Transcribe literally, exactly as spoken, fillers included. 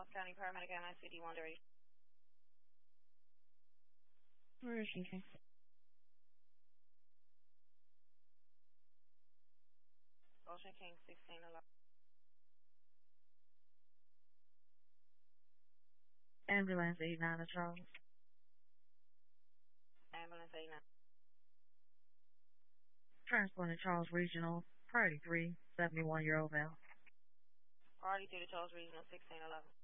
Charles County Paramedic M I C D one thirty. Where is she? Ocean King sixteen eleven. Ambulance eight nine to Charles. Ambulance eight nine. Transport to Charles Regional, Priority three, seventy-one-year-old male. Priority three to Charles Regional sixteen eleven.